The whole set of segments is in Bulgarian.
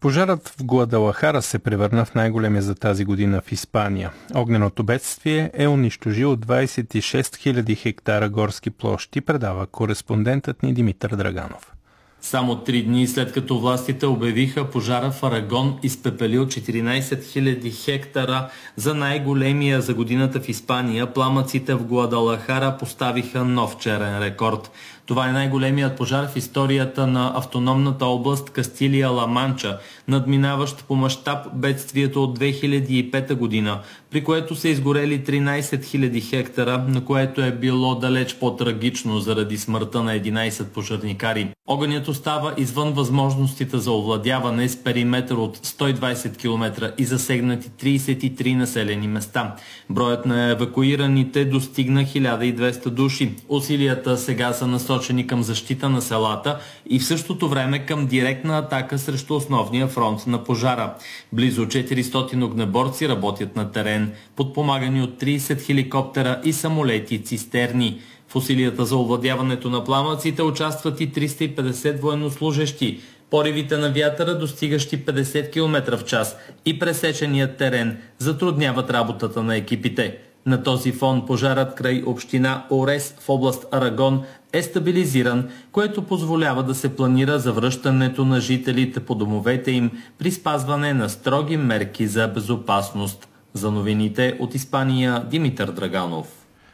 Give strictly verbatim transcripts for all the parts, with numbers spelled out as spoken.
Пожарът в Гуадалахара се превърна в най-големия за тази година в Испания. Огненото бедствие е унищожило двадесет и шест хиляди хектара горски площи, предава кореспондентът ни Димитър Драганов. Само три дни след като властите обявиха, пожара в Арагон изпепелил четиринадесет хиляди хектара за най-големия за годината в Испания, пламъците в Гуадалахара поставиха нов черен рекорд. Това е най-големият пожар в историята на автономната област Кастилия-Ла Манча, надминаващ по мащаб бедствието от две хиляди и пета година, при което са изгорели тринадесет хиляди хектара, на което е било далеч по-трагично заради смъртта на единадесет пожарникари. Огънят остава извън възможностите за овладяване с периметър от сто и двадесет километра и засегнати тридесет и три населени места. Броят на евакуираните достигна хиляда и двеста души. Усилията сега са насочени към защита на селата и в същото време към директна атака срещу основния фронт на пожара. Близо четиристотин огнеборци работят на терен, подпомагани от тридесет хеликоптера и самолети цистерни. В усилията за овладяването на пламъците участват и триста и петдесет военнослужещи. Поривите на вятъра, достигащи петдесет километра в час, и пресеченият терен затрудняват работата на екипите. На този фон пожарът край община Орес в област Арагон е стабилизиран, което позволява да се планира завръщането на жителите по домовете им при спазване на строги мерки за безопасност. За новините от Испания, Димитър Драганов.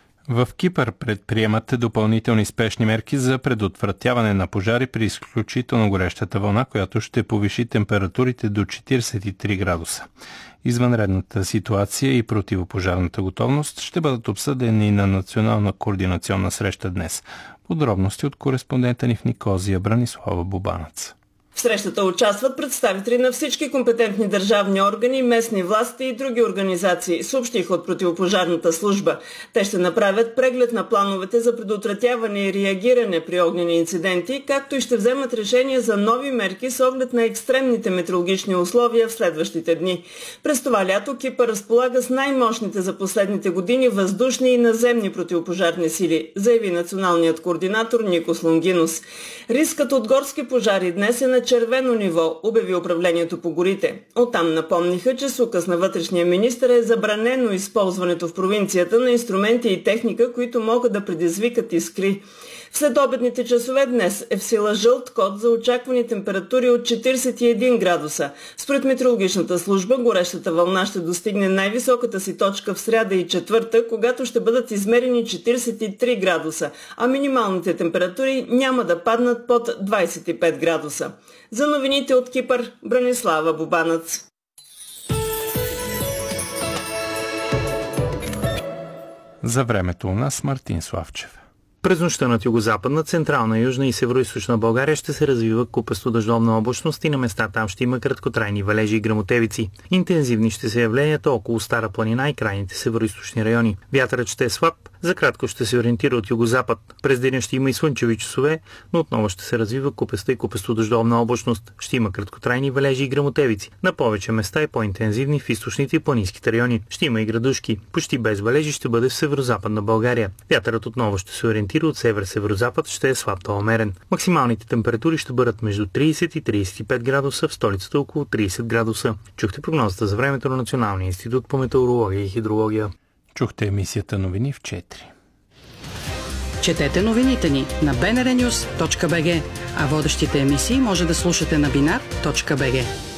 В Кипър предприемат допълнителни спешни мерки за предотвратяване на пожари при изключително горещата вълна, която ще повиши температурите до четиридесет и три градуса. Извънредната ситуация и противопожарната готовност ще бъдат обсъдени на национална координационна среща днес. Подробности от кореспондента ни в Никозия Бранислава Бубанец. В срещата участват представители на всички компетентни държавни органи, местни власти и други организации, съобщиха от противопожарната служба. Те ще направят преглед на плановете за предотвратяване и реагиране при огнени инциденти, както и ще вземат решения за нови мерки с оглед на екстремните метеорологични условия в следващите дни. През това лято Кипър разполага с най-мощните за последните години въздушни и наземни противопожарни сили, заяви националният координатор Никос Лонгинос. Рискът от горски пожари днес е на червено ниво, обяви управлението по горите. Оттам напомниха, че с указ на вътрешния министър е забранено използването в провинцията на инструменти и техника, които могат да предизвикат искри. В следобедните часове днес е в сила жълт код за очаквани температури от четиридесет и един градуса. Според метеорологичната служба, горещата вълна ще достигне най-високата си точка в сряда и четвъртък, когато ще бъдат измерени четиридесет и три градуса, а минималните температури няма да паднат под двадесет и пет градуса. За новините от Кипър, Бранислава Бубанец. За времето у нас Мартин Славчев. През нощта над югозападна, централна, южна и североизточна България ще се развива купесто дъждовна облачност и на места там ще има краткотрайни валежи и гръмотевици. Интензивни ще се явленията около Стара планина и крайните североизточни райони. Вятърът ще е слаб, за кратко ще се ориентира от югозапад. През деня ще има и слънчеви часове, но отново ще се развива купеста и купесто дъждовна облачност. Ще има краткотрайни валежи и гръмотевици. На повече места и по-интензивни в източните и планинските райони. Ще има и градушки. Почти без валежи ще бъде в северозападна България. Вятърът отново ще се ориентира от север-северозапад, ще е слаб до умерен. Максималните температури ще бъдат между тридесет и тридесет и пет градуса, в столицата около тридесет градуса. Чухте прогнозата за времето на Националния институт по метеорология и хидрология. Чухте емисията новини в четири. Четете новините ни на би ен ар нюс точка би джи, а водещите емисии може да слушате на бинар точка би джи.